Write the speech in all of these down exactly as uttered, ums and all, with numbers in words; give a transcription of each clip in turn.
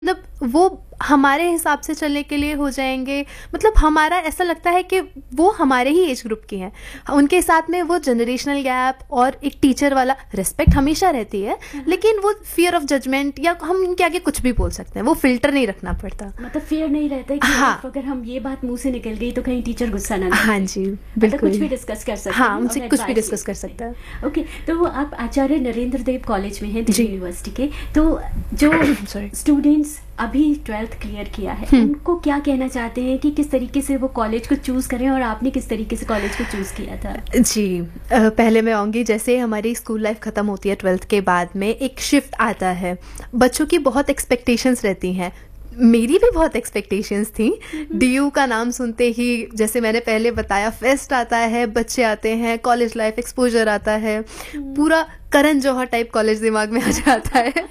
मतलब वो हमारे हिसाब से चलने के लिए हो जाएंगे। मतलब हमारा ऐसा लगता है कि वो हमारे ही एज ग्रुप के हैं, उनके साथ में वो जनरेशनल गैप और एक टीचर वाला रिस्पेक्ट हमेशा रहती है, लेकिन वो फियर ऑफ जजमेंट या हम इनके आगे कुछ भी बोल सकते हैं, वो फिल्टर नहीं रखना पड़ता। मतलब फियर नहीं रहता है कि हाँ, अगर हम ये बात मुंह से निकल गई तो कहीं टीचर गुस्सा ना करे। हाँ जी बिल्कुल, कुछ भी डिस्कस कर सकते हैं। हाँ, उनसे कुछ भी डिस्कस कर सकता है। ओके, तो आप आचार्य नरेंद्र देव कॉलेज में हैं दिल्ली यूनिवर्सिटी के, तो जो स्टूडेंट्स अभी ट्वेल्थ क्लियर किया है उनको क्या कहना चाहते हैं कि किस तरीके से वो कॉलेज को चूज करें, और आपने किस तरीके से कॉलेज को चूज किया था? जी, पहले मैं आऊँगी, जैसे हमारी स्कूल लाइफ ख़त्म होती है ट्वेल्थ के बाद में एक शिफ्ट आता है, बच्चों की बहुत एक्सपेक्टेशंस रहती हैं, मेरी भी बहुत एक्सपेक्टेशंस थी। डीयू का नाम सुनते ही, जैसे मैंने पहले बताया, फेस्ट आता है, बच्चे आते हैं, कॉलेज लाइफ एक्सपोजर आता है, पूरा करण जौहर टाइप कॉलेज दिमाग में आ जाता है।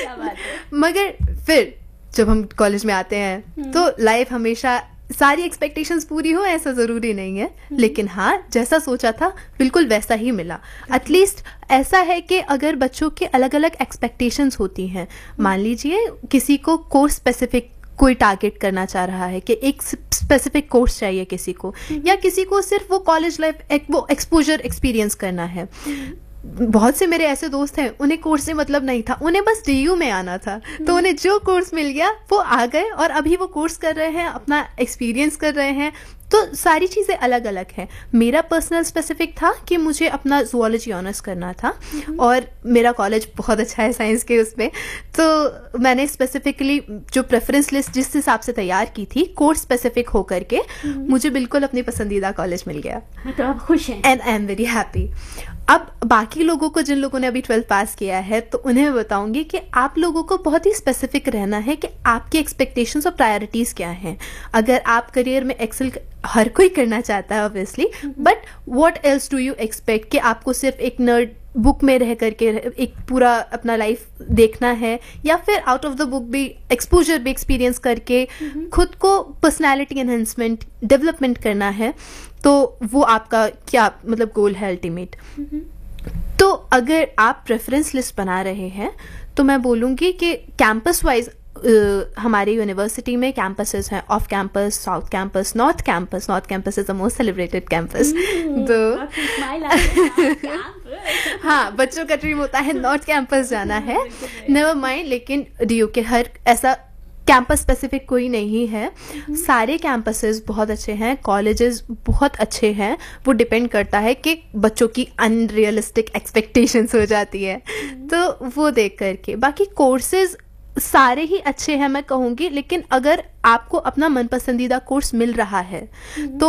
मगर फिर जब हम कॉलेज में आते हैं तो लाइफ हमेशा सारी एक्सपेक्टेशंस पूरी हो ऐसा ज़रूरी नहीं है, लेकिन हाँ, जैसा सोचा था बिल्कुल वैसा ही मिला। एटलीस्ट ऐसा है कि अगर बच्चों के अलग अलग एक्सपेक्टेशंस होती हैं, मान लीजिए किसी को कोर्स स्पेसिफिक कोई टारगेट करना चाह रहा है कि एक स्पेसिफिक कोर्स चाहिए किसी को, या किसी को सिर्फ वो कॉलेज लाइफ एक वो एक्सपोजर एक्सपीरियंस करना है। बहुत से मेरे ऐसे दोस्त हैं, उन्हें कोर्स से मतलब नहीं था, उन्हें बस डीयू में आना था, तो उन्हें जो कोर्स मिल गया वो आ गए और अभी वो कोर्स कर रहे हैं, अपना एक्सपीरियंस कर रहे हैं। तो सारी चीज़ें अलग अलग हैं। मेरा पर्सनल स्पेसिफिक था कि मुझे अपना ज़ूलॉजी ऑनर्स करना था, और मेरा कॉलेज बहुत अच्छा है साइंस के उसमें, तो मैंने स्पेसिफिकली जो प्रेफरेंस लिस्ट जिस हिसाब से तैयार की थी, कोर्स स्पेसिफिक होकर के मुझे बिल्कुल अपनी पसंदीदा कॉलेज मिल गया। तो आप खुश हैं? And I am very happy. अब बाकी लोगों को, जिन लोगों ने अभी ट्वेल्थ पास किया है, तो उन्हें मैं बताऊंगी कि आप लोगों को बहुत ही स्पेसिफिक रहना है कि आपकी एक्सपेक्टेशंस और प्रायोरिटीज़ क्या हैं। अगर आप करियर में एक्सेल, हर कोई करना चाहता है obviously, but what else do you expect कि आपको सिर्फ एक नर्ड बुक में रह करके एक पूरा अपना लाइफ देखना है, या फिर आउट ऑफ द बुक भी एक्सपोजर भी एक्सपीरियंस करके खुद को पर्सनालिटी एनहेंसमेंट डेवलपमेंट करना है, तो वो आपका क्या मतलब गोल है अल्टीमेट। तो अगर आप प्रेफरेंस लिस्ट बना रहे हैं तो मैं बोलूँगी कि कैंपस वाइज हमारी यूनिवर्सिटी में कैंपसेस हैं, off campus, south campus, north campus. North campus is the most celebrated campus. तो हाँ, बच्चों का ड्रीम होता है नॉर्थ कैंपस जाना है, नेवर माइंड, लेकिन डीयू के हर ऐसा कैंपस स्पेसिफिक कोई नहीं है। सारे कैंपसेस बहुत अच्छे हैं, कॉलेजेस बहुत अच्छे हैं, वो डिपेंड करता है कि बच्चों की अनरियलिस्टिक एक्सपेक्टेशंस हो जाती है, तो वो देख करके। बाकी कोर्सेज सारे ही अच्छे हैं मैं कहूँगी, लेकिन अगर आपको अपना मनपसंदीदा कोर्स मिल रहा है तो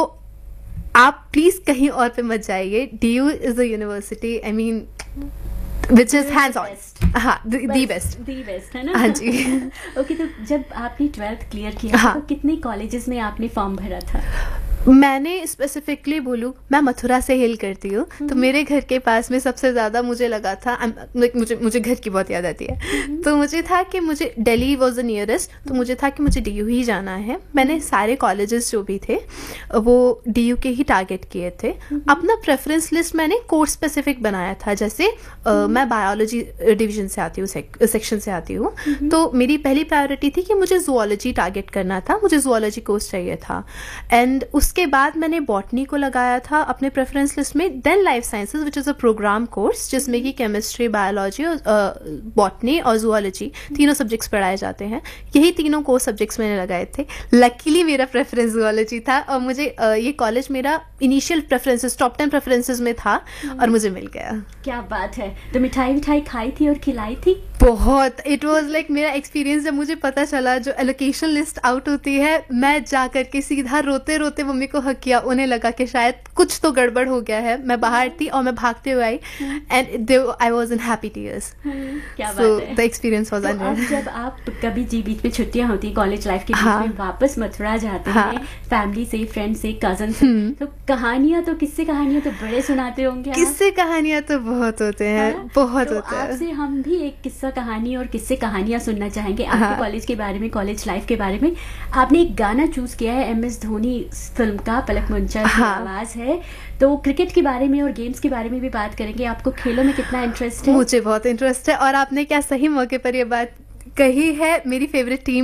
आप प्लीज़ कहीं और पे मत जाइए। DU is a university, I mean which is hands on, हाँ, दी बेस्ट, दी बेस्ट है ना। हाँ जी। ओके, तो जब आपने ट्वेल्थ क्लियर किया, हाँ, तो कितने कॉलेजेस में आपने फॉर्म भरा था? मैंने स्पेसिफिकली बोलूँ, मैं मथुरा से हेल करती हूँ, तो मेरे घर के पास में सबसे ज़्यादा मुझे लगा था, मुझे मुझे घर की बहुत याद आती है, तो मुझे था कि मुझे दिल्ली वॉज द नियरेस्ट, तो मुझे था कि मुझे डीयू ही जाना है। मैंने सारे कॉलेजेस जो भी थे वो डीयू के ही टारगेट किए थे। अपना प्रेफरेंस लिस्ट मैंने कोर्स स्पेसिफिक बनाया था, जैसे uh, मैं बायोलॉजी डिवीजन से आती हूँ, सेक्शन से आती हूँ, तो मेरी पहली प्रायोरिटी थी कि मुझे जूलॉजी टारगेट करना था, मुझे जूलॉजी कोर्स चाहिए था। एंड उस उसके बाद मैंने बॉटनी को लगाया था अपने प्रेफरेंस लिस्ट में, then life sciences which is a programme course जिसमें कि केमिस्ट्री, बायोलॉजी और बॉटनी और जूलॉजी तीनों सब्जेक्ट्स पढ़ाए जाते हैं। यही तीनों कोर्स सब्जेक्ट्स मैंने लगाए थे। लकीली मेरा प्रेफरेंस जूलॉजी था और मुझे uh, ये कॉलेज मेरा initial preferences, top ten preferences में था और मुझे मिल गया। क्या बात है। तो मिठाई मिठाई खाई थी और खिलाई थी? बहुत। इट वॉज लाइक मेरा एक्सपीरियंस, जब मुझे पता चला जो एलोकेशन लिस्ट आउट होती है, मैं जा करके सीधा रोते रोते मम्मी को हक किया। उन्हें लगा कि शायद कुछ तो गड़बड़ हो गया है। मैं बाहर थी और मैं भागते हुए आई and I was in happy tears. क्या बात है। The experience was unreal. जब आप कभी जी बीच में छुट्टियां होती कॉलेज लाइफ के बीच हाँ, में वापस मथुरा जाते हाँ, हैं फैमिली से, फ्रेंड से, कजन से, तो कहानियां तो किस्से कहानियां तो बड़े सुनाते होंगे। किस्से कहानियां तो बहुत होते हैं, हाँ? बहुत तो होते हैं। आपसे हम भी एक किस्सा कहानी और किस्से कहानियां सुनना चाहेंगे आपके हाँ, कॉलेज के बारे में, कॉलेज लाइफ के बारे में। आपने एक गाना चूज किया है एम एस धोनी फिल्म का, पलक मुंचर की आवाज है, तो क्रिकेट के बारे में और गेम्स के बारे में भी बात करेंगे। आपको खेलों में कितना इंटरेस्ट है? मुझे बहुत इंटरेस्ट है और आपने क्या सही मौके पर ये बात कही है मेरी फेवरेट टीम